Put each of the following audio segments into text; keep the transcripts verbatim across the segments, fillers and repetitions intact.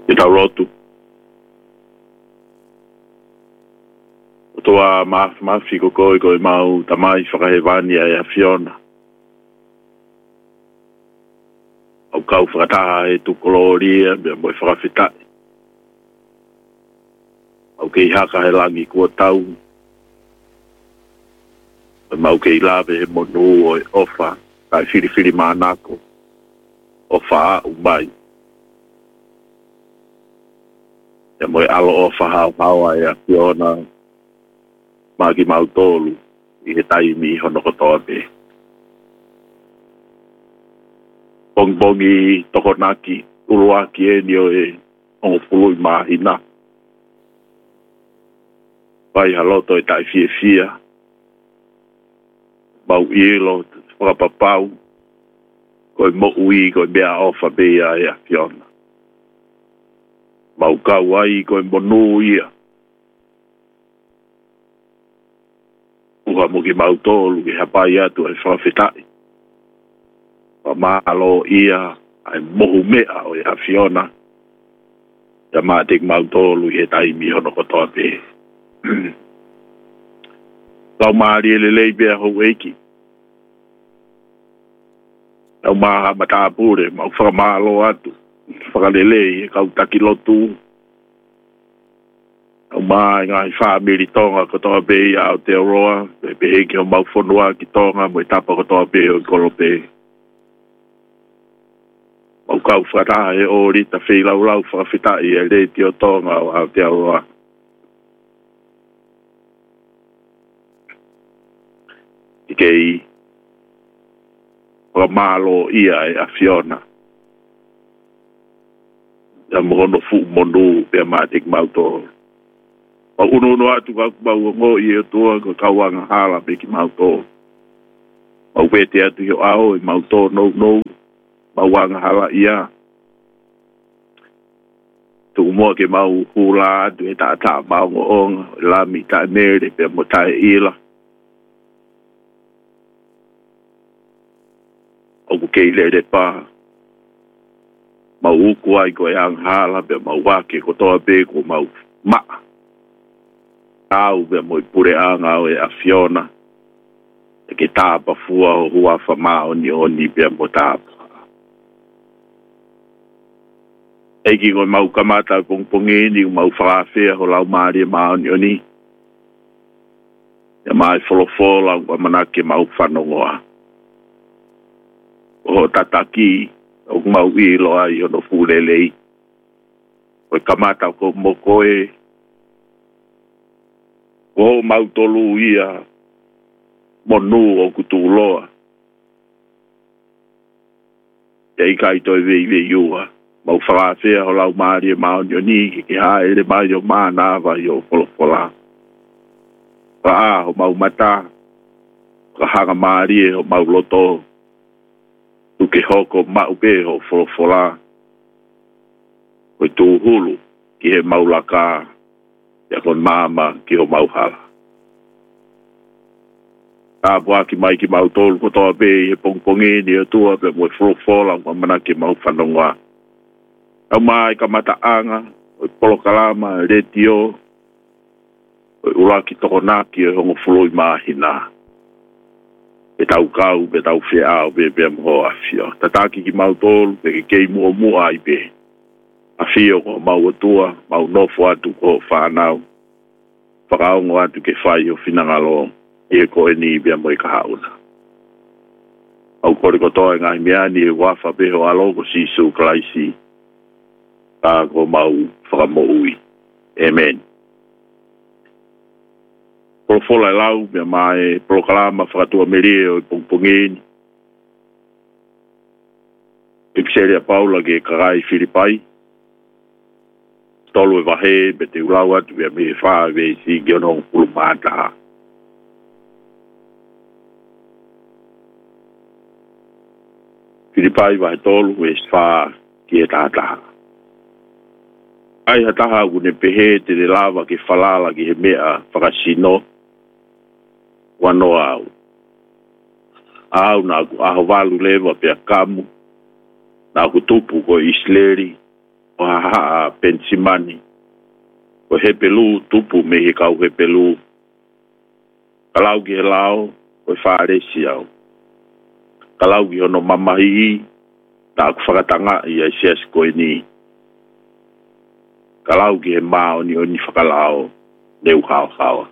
Kita rotu. Toa ma ma fiko ko ko mau tamai whakahewani ai a Fiona. Au kau whakataha e tukoloria mea moi whakawhitai. Au kei haka he langi kua tau. Mau kei lawe he monu o e ofa kai whiriwhiri mānako. Ofa a umai. E moi alo ofa hao hao ai a Fiona. Magi mau tolu i he taimi hono kotoa pe. Bongi bongi tokonaki uruaki e ni o e ongo pului mahina. Pai haloto e tai fie fia. Mau ilo whakapapau. Koe mo ui koe mea ofa bea e a Fiona. Mau kau ai koe monu ia. Uha mo ki mau tolu ki hapai atu ai whawhitai. Pa maalo ia ai mohu mea o e a Fiona. Ia mātik mau tolu i he taimi hono kotoa pe. Lau maari ele lei bea hou eiki. Lau maha matapure mau whakamaalo atu. Whakalelei e kau taki lotu. O mai ngai whaamiri tonga kotoa bei a Aotearoa, pe peheki o mau whanua ki tonga, mo i tapa kotoa bei o Kolope. Mau kau whataha e o rita whei lau lau whakawhitai e reiti o tonga o Aotearoa. I kei whakamalo ia e a Fiona. Ia mohono fu monu pe matik mauto. O uno uno atu ka mau ngo i e toa ko kawanga hala pe ki mau tō. Mau pete atu yo ao i mau tō no no. Mau wanga hala ia. Tu mua ke mau hula atu e ta ta mau ngo onga. La mi ta nere pe mo tae ila. O ku kei le pa. Mau uku ai ko e ang hala pe mau wake ko toa pe ko mau maa. Au be moi pure anga o e a Fiona. E ke tāpa fua o hua whamao ni o ni bea mo tāpa. Eki ngoi mau kamata pongpongi ni mau whakawhea ho lau maari mao ni o ni. E mai wholofola o manake mau whanongoa. O tataki o mau ilo ai o no fulelei. O kamata ko mokoe. O mau tolu ia monu o kutuloa. Ei kai toi vei vei ua. Mau whakawhea ho lau maari e mao ni o ni ki hae ele mai o maa nāwa i o wholofola. Ka a ho mau mata. Ka hanga maari e ho mau loto. Tuke hoko mau be ho wholofola. Koi tū hulu ki he mau laka. Ia kon mama ki ho mau hala. Tā pua ki mai ki mau tolu kotoa pe e pongpongi ni o tua pe mo wholofola ma mana ki mau whanongoa. Au mai ka mata anga, o polokalama, retio, o uraki tokonaki e hongo fuloi mahina. E tau kau, pe tau whea o pe pe mho afio. Tataki ki mau tolu pe ke kei mua mua ai pe. Afio ko mau atua, mau nofo atu ko whanau. Whakaongo atu ke whai o whinangalo e ko e ni bia mo i ka hauna. Au kore kotoa e ngai meani e wafa beho alogo sisu klaisi. Ka ko mau whakamo ui. Amen. Polofola e lau, mea mai polokalama whakatua merie o i pongpongeni. Ikseria Paula ke karai Filipai. Tolu e wahe, be te ulau atu, bea me whaa we si gionong pulu mātaha. Filipai wahe tolu, we whaa ki e tātaha. Ai hataha kune pehe te re lava ke whalala ki he mea whakasino. Wano au. Au nā ku aho walu lewa pia kamu. Nā ku tupu ko isleri. o ha pensimani o he pelu tupu me he kau he pelu kalau ge lao o fare si au kalau ge no mamahi ta ku fakatanga ia ses ko ni kalau ge ma oni oni fakalao leu hao hao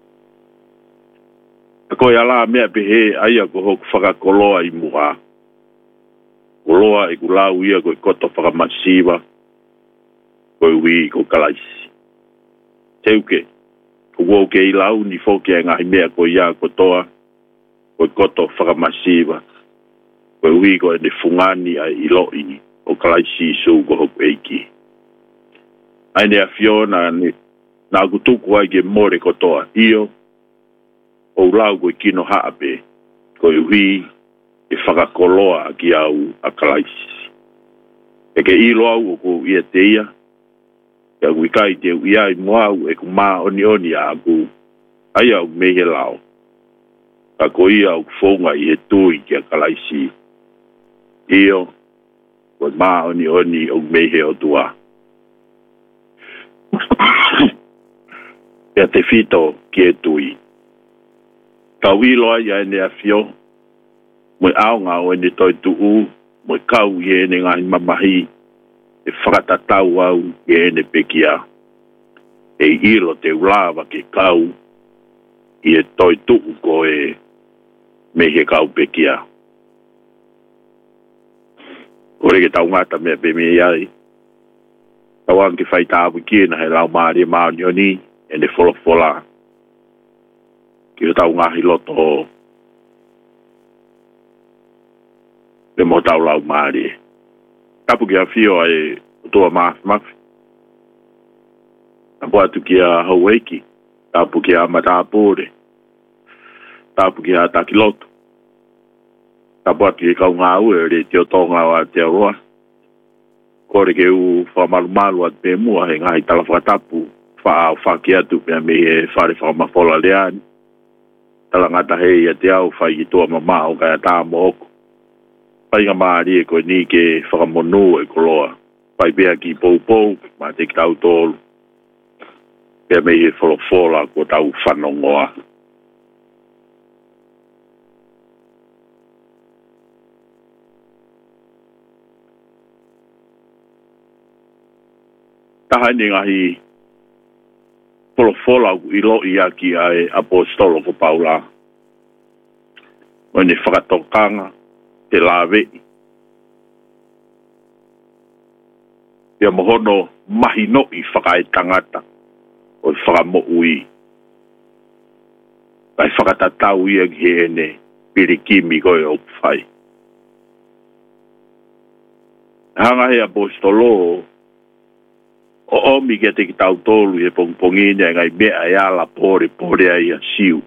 ko ya la me be he ai ko ho fakakoloa i mua koloa i kulau ia ko koto fakamasiva ko wi ko kalaisi teuke ko wo ke lau ni fo ke nga me ko ya ko toa ko koto fakamasiva ko wi ko de fungani ai ilo i o kalaisi so ko ho eki ai ne afiona ni na kutuku ai ke more ko toa io o lau ko kino haape ko wi e whakakoloa ki au a kalaisi. E ke ilo au o ko ia teia, e au i kai te ia i moau e ku maa oni oni a aku, ai au mehe lao. Ka ko ia au fonga i he tui ki a kalaisi. Io, ko maa oni oni o mehe o tua. Pea te fito ki e tui. Ka wilo ai a ene a fio, moi au ngā o ene toi tuu, moi kau i ene ngā mamahi, e whakatatau au i ene pekia. E ilo te ulawa ke kau, i e toi tuu ko e me he kau pekia. Ore ke tau ngata mea pe me iai. Tau anke whai tāpu kina he lau maari e maoni oni, ene fola fola. Ki o tau ngahi loto o le mo tau lau maari. Tapu ki a fio ai toa maafi mafi. Tapu atu ki a haueki. Tapu ki a matapore. Tapu ki a takiloto. Tapu atu ki kau ngā ue re te o tonga o a te aroa. Kore ke u whamalu malu at pe mua he ngahi tala whakatapu. Wha au whaki atu pia me he whare whamafola leani. Tala ngata hei a te au whai ki toa mamao kai a tā mooko. Pai ngā maari e koe ni ke whakamonu e koloa. Pai bea ki pou pou, ma te ki tau tōlu. Pea mei he wholofola ko tau whanongoa. Taha ni ngahi wholofola i lo i aki ai apostolo ko Paula. Mo ni whakatokanga. Te lawe. Ia mohono mahi no i whakae tangata o i whakamo ui. Kai whakatatau ia ki ene pirikimi koe o whai. Hanga he apostolo o omi ke te ki tau tolu e pongpongine e ngai mea e ala pore pore ai a siu.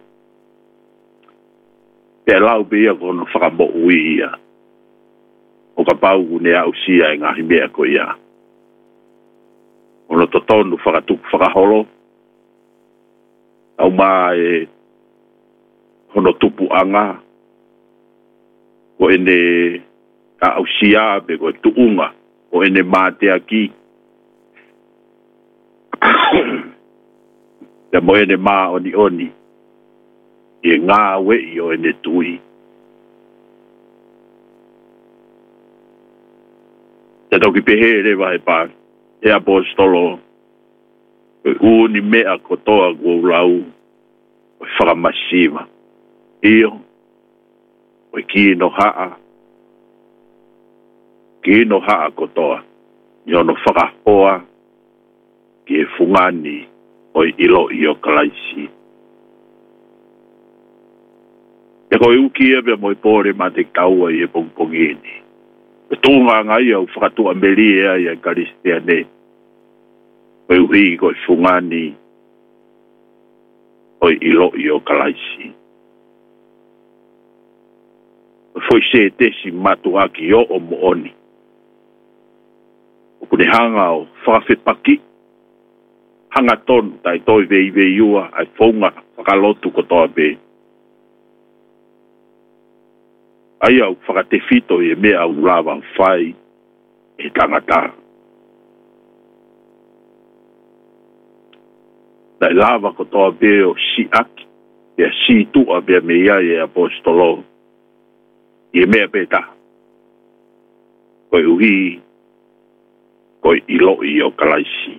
Pea lau pe ia kono whakamo ui ia. O ka pau ne au sia e ngahi mea ko ia. Ono totonu whakatuku whakaholo. Au maa e hono tupu anga. Ko ene a au sia pe ko tuunga. Ko ene maa te aki. Te mo ene maa oni oni. E ngā we i o ene tui. Te tau ki pehe rewa he pā. E apostolo. E uni mea kotoa kua ulau. O whakamasiva. Io. O ki no haa. Ki no haa kotoa. I ono whakahoa. Ki e fungani. O ilo i o kalaisi. E koe ukia pia moi pōre ma te kaua i e pongpongini. E tōnga ngai au whakatua meri e ai a karistia ne. Koe uhi koe fungani o ilo i o kalaisi. Foi se tesi matu aki o o mooni. O kune hanga o whakawhepaki. Hanga tonu tai toi vei vei ua ai whaunga whakalotu kotoa be. Ai au whakatewhito e mea au lawa whai e tangata. na lava ko toa beo si aki ya si tu a be me ia e apostolo e me peta ko uhi ko ilo i o kalaisi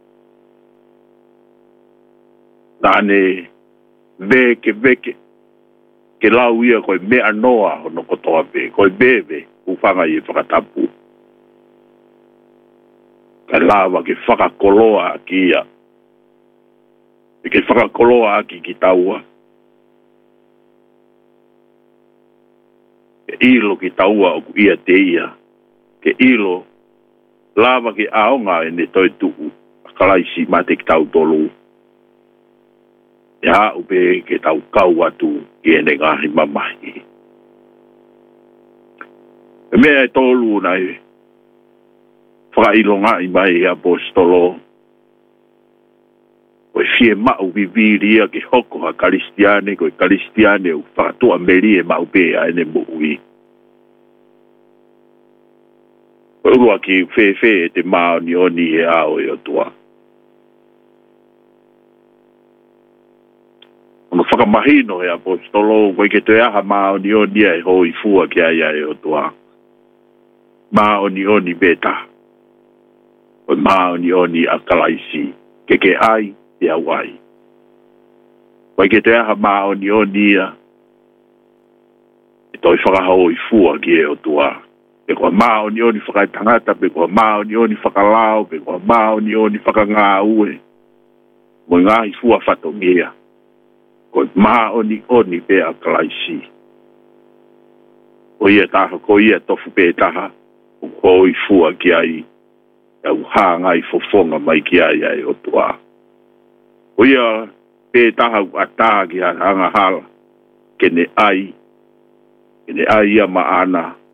nane veke veke ke lau ia ko me anoa no ko toa be ko bebe u fanga i whakatapu ka lava ke whakakoloa ki ia ke whakakoloa ki ki taua ke ilo ki taua o ku ia te ia ke ilo lava ke aonga e ne toi tuku kalaisi mate ki tau tolu ya ube ke tau kau atu ki ene ngahi mamahi e mea e tolu nai whakailonga i mai e apostolo o e fie mau viviria ke hoko ha karistiane ko e karistiane u whakatua meri e mau pe a ene muui o urua ki whewhe e te mao ni oni e ao e o tua ono whakamahino e apostolo koe ke te aha mao ni oni e hoi fua ki aia e o tua mao ni oni beta o mao ni oni a kalaisi ke ke ai e awai koe ke te aha mao ni oni a e toi whakahau i fua ki e o tua pe koa mao ni oni whakaitangata pe koa mao ni oni whakalao pe koa mao ni oni whakangā ue mo ngā i fua whatongia ko mao ni oni pe a kalaisi o ia taha ko ia tofu pe taha o ko i fua ki ai au hanga i fofonga mai ki ai ai o tua o ia pe taha u ataha ki a hanga hala kene ai kene ai ia maana